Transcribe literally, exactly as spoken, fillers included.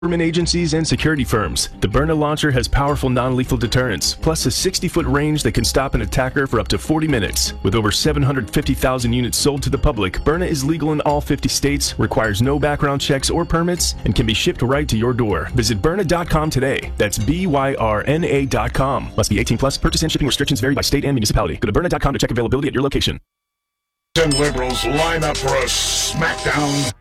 government agencies and security firms. The Byrna launcher has powerful non-lethal deterrence, plus a sixty-foot range that can stop an attacker for up to forty minutes. With over seven hundred fifty thousand units sold to the public, Byrna is legal in all fifty states, requires no background checks or permits, and can be shipped right to your door. Visit Byrna dot com today. That's B Y R N A dot com. Must be eighteen plus. Purchase and shipping restrictions vary by state and municipality. Go to Byrna dot com to check availability at your location. Ten liberals line up for a smackdown